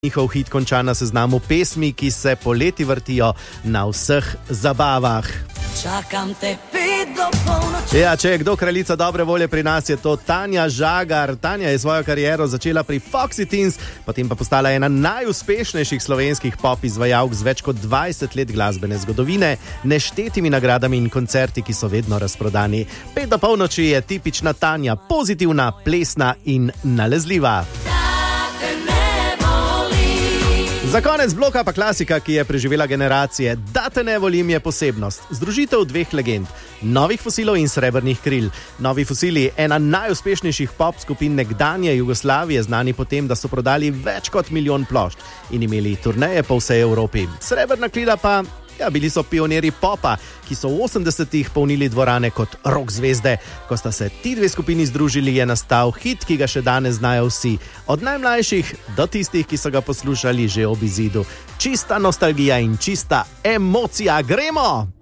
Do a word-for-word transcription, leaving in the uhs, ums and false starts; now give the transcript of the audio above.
Njihov hit konča na seznamu pesmi, ki se poleti vrtijo na vseh zabavah. Čakam te pet do polnoči. Ja, če je kdo kraljica dobre volje pri nas, je to Tanja Žagar. Tanja je svojo kariero začela pri Foxy Teens, potem pa postala ena najuspešnejših slovenskih pop izvajalk z več kot dvajset let glasbene zgodovine, neštetimi nagradami in koncerti, ki so vedno razprodani. Pet do polnoči je tipična Tanja, pozitivna, plesna in nalezljiva. Za konec bloka pa klasika, ki je preživela generacije. Da te ne volim je posebnost. Združitev dveh legend, Novih fosilov in Srebrnih kril. Novi fosili, ena najuspešnejših pop skupin nekdanje Jugoslavije, znani po tem, da so prodali več kot milijon plošč in imeli turneje po vsej Evropi. Srebrna krila pa, ja, bili so pionirji popa, ki so v osemdesetih polnili dvorane kot rock zvezde. Ko sta se ti dve skupini združili, je nastal hit, ki ga še danes znajo vsi. Od najmlajših do tistih, ki so ga poslušali že ob izidu. Čista nostalgija in čista emocija. Gremo!